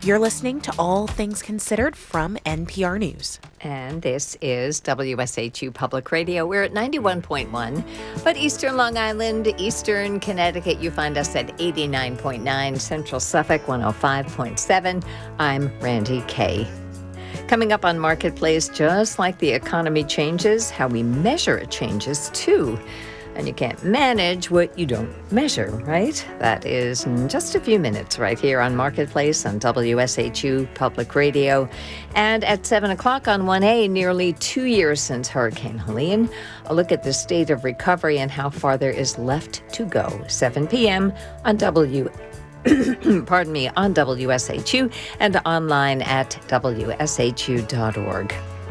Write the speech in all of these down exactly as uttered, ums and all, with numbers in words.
You're listening to All Things Considered from N P R News. And this is W S H U Public Radio. We're at ninety-one point one, but Eastern Long Island, Eastern Connecticut, you find us at eighty-nine point nine, Central Suffolk one oh five point seven. I'm Randy Kay. Coming up on Marketplace, just like the economy changes, how we measure it changes too. And you can't manage what you don't measure, right? That is in just a few minutes right here on Marketplace on W S H U Public Radio. And at seven o'clock on one A, nearly two years since Hurricane Helene, a look at the state of recovery and how far there is left to go. seven p.m. on W. pardon me, on W S H U and online at W S H U dot org.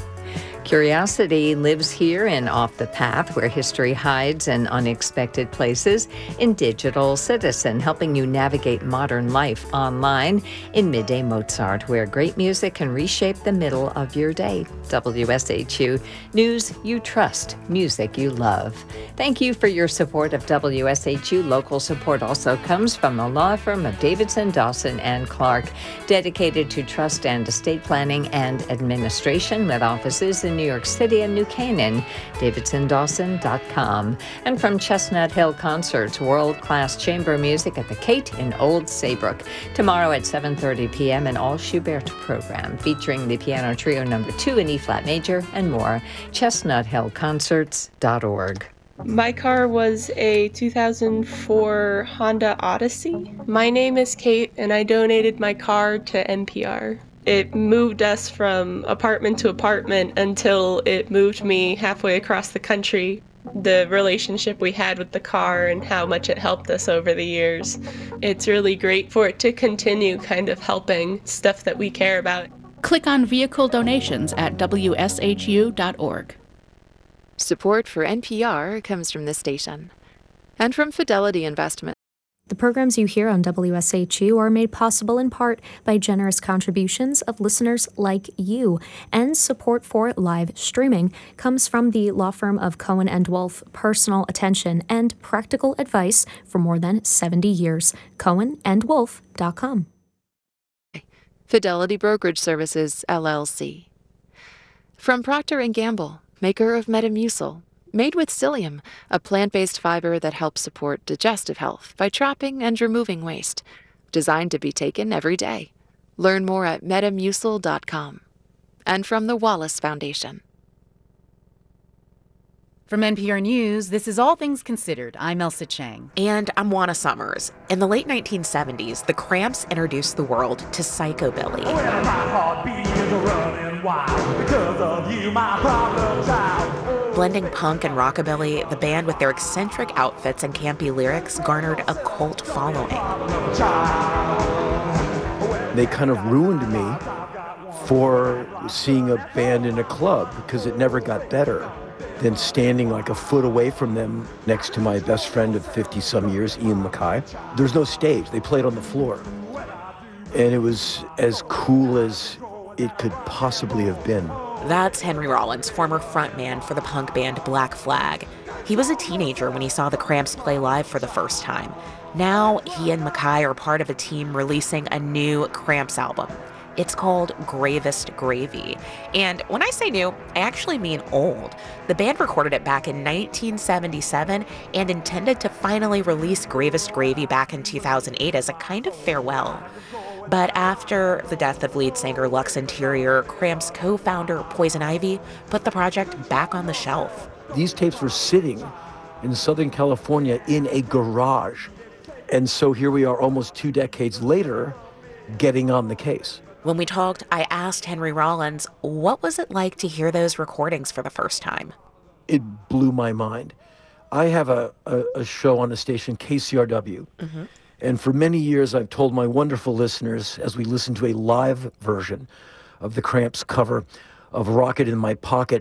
Curiosity lives here in Off the Path, where history hides in unexpected places, in Digital Citizen, helping you navigate modern life online, in Midday Mozart, where great music can reshape the middle of your day. W S H U, news you trust, music you love. Thank you for your support of W S H U. Local support also comes from the law firm of Davidson, Dawson, and Clark, dedicated to trust and estate planning and administration, with offices in New York City and New Canaan, davidson dawson dot com. And from Chestnut Hill Concerts, world-class chamber music at the Kate in Old Saybrook. Tomorrow at seven thirty p.m. an all Schubert program featuring the piano trio number two in E-flat major and more. chestnut hill concerts dot org. My car was a two thousand four Honda Odyssey. My name is Kate, and I donated my car to N P R. It moved us from apartment to apartment until it moved me halfway across the country. The relationship we had with the car and how much it helped us over the years. It's really great for it to continue kind of helping stuff that we care about. Click on vehicle donations at W S H U dot org. Support for N P R comes from this station and from Fidelity Investment. The programs you hear on W S H U are made possible in part by generous contributions of listeners like you, and support for live streaming comes from the law firm of Cohen and Wolf, personal attention and practical advice for more than seventy years. cohen and wolf dot com. Fidelity Brokerage Services, L L C. From Procter and Gamble, maker of Metamucil, made with psyllium, a plant-based fiber that helps support digestive health by trapping and removing waste. Designed to be taken every day. Learn more at metamucil dot com. And from the Wallace Foundation. From N P R News, this is All Things Considered. I'm Elsa Chang. And I'm Juana Summers. In the late nineteen seventies, the Cramps introduced the world to Psychobilly. Well, my heartbeat is running wild because of you, my problem child. Blending punk and rockabilly, the band with their eccentric outfits and campy lyrics garnered a cult following. They kind of ruined me for seeing a band in a club because it never got better than standing like a foot away from them next to my best friend of fifty-some years, Ian MacKaye. There's no stage. They played on the floor. And it was as cool as it could possibly have been. That's Henry Rollins, former frontman for the punk band Black Flag. He was a teenager when he saw the Cramps play live for the first time. Now, he and MacKaye are part of a team releasing a new Cramps album. It's called Gravest Gravy. And when I say new, I actually mean old. The band recorded it back in nineteen seventy-seven and intended to finally release Gravest Gravy back in two thousand eight as a kind of farewell. But after the death of lead singer Lux Interior, Cramps co-founder Poison Ivy put the project back on the shelf. These tapes were sitting in Southern California in a garage. And so here we are almost two decades later, getting on the case. When we talked, I asked Henry Rollins, what was it like to hear those recordings for the first time? It blew my mind. I have a, a, a show on the station, K C R W. Mm-hmm. And for many years, I've told my wonderful listeners, as we listen to a live version of the Cramps cover of Rocket in My Pocket,